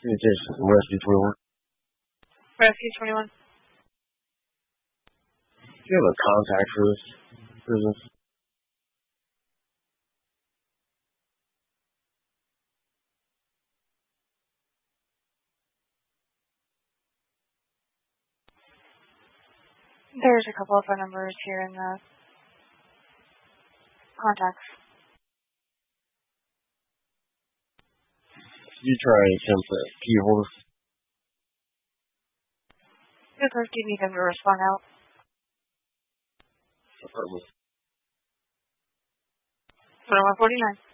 Communications from Rescue 21. Rescue 21. Do you have a contact for this business? There's a couple of phone numbers here in the contacts. Did you try and attempt the key holder? Yes, sir. Do you need them to respond out? Affirmative. 149.